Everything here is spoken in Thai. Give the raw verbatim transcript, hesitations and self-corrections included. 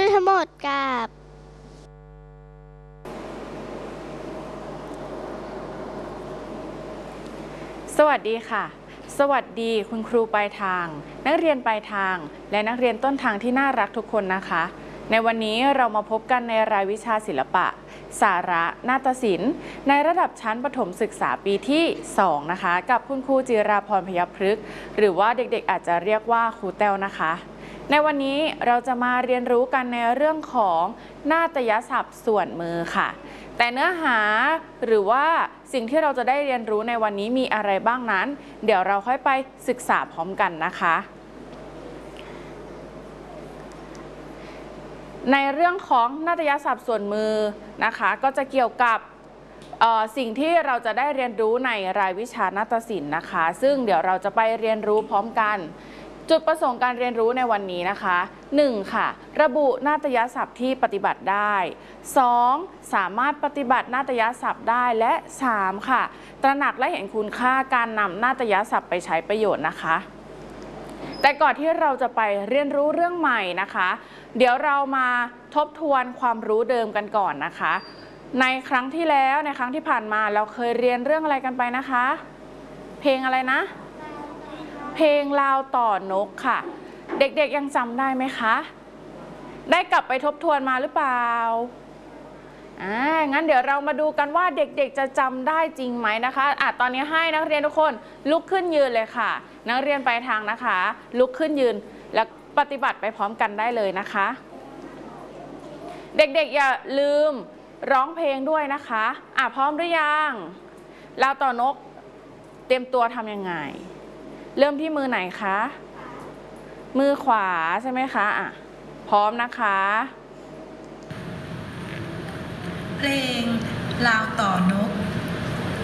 ทั้งหมดกับสวัสดีค่ะสวัสดีคุณครูปลายทางนักเรียนปลายทางและนักเรียนต้นทางที่น่ารักทุกคนนะคะในวันนี้เรามาพบกันในรายวิชาศิลปะสาระนาฏศิลป์ในระดับชั้นประถมศึกษาปีที่สองนะคะกับคุณครูจิราพรพยัคฆ์พฤกษ์หรือว่าเด็กๆอาจจะเรียกว่าครูแต้วนะคะในวันนี้เราจะมาเรียนรู้กันในเรื่องของนาฏยศัพท์ส่วนมือค่ะแต่เนื้อหาหรือว่าสิ่งที่เราจะได้เรียนรู้ในวันนี้มีอะไรบ้างนั้นเดี๋ยวเราค่อยไปศึกษาพร้อมกันนะคะในเรื่องของนาฏยศัพท์ส่วนมือนะคะก็จะเกี่ยวกับสิ่งที่เราจะได้เรียนรู้ในรายวิชานาฏศิลป์นะคะซึ่งเดี๋ยวเราจะไปเรียนรู้พร้อมกันจุดประสงค์การเรียนรู้ในวันนี้นะคะ หนึ่ง. ค่ะระบุนาฏยศัพท์ที่ปฏิบัติได้ สอง. สามารถปฏิบัตินาฏยศัพท์ได้และ สาม. ค่ะตระหนักและเห็นคุณค่าการนำนาฏยศัพท์ไปใช้ประโยชน์นะคะแต่ก่อนที่เราจะไปเรียนรู้เรื่องใหม่นะคะเดี๋ยวเรามาทบทวนความรู้เดิมกันก่อนนะคะในครั้งที่แล้วในครั้งที่ผ่านมาเราเคยเรียนเรื่องอะไรกันไปนะคะเพลงอะไรนะเพลงลาวต่อนกค่ะเด็กๆยังจำได้ไหมคะได้กลับไปทบทวนมาหรือเปล่าอ่างั้นเดี๋ยวเรามาดูกันว่าเด็กๆจะจำได้จริงไหมนะคะอ่ะตอนนี้ให้นักเรียนทุกคนลุกขึ้นยืนเลยค่ะนักเรียนปลายทางนะคะลุกขึ้นยืนแล้วปฏิบัติไปพร้อมกันได้เลยนะคะเด็กๆอย่าลืมร้องเพลงด้วยนะคะอ่ะพร้อมหรือยังลาวต่อนกเตรียมตัวทำยังไงเริ่มที่มือไหนคะมือขวาใช่ไหมคะอ่ะพร้อมนะคะเพลงลาวต่อนก